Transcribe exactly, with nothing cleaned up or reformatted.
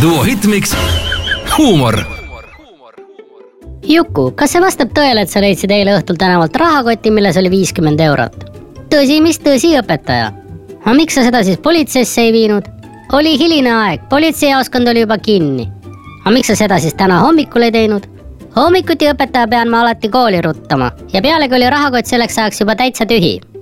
Duo Hitmix huumor. Juku, kas see vastab tõele, et sa leidsid eile õhtul tänavalt rahakoti, milles oli viiskümmend eurot? Tõsi, mis tõsi, õpetaja? Aga miks sa seda siis politseisse ei viinud? Oli hiline aeg, politseijaoskond oli juba kinni. Aga miks sa seda siis täna hommikul ei teinud? Hommikuti õpetaja pean ma alati kooli ruttama ja pealegi oli rahakott selleks ajaks juba täitsa tühi.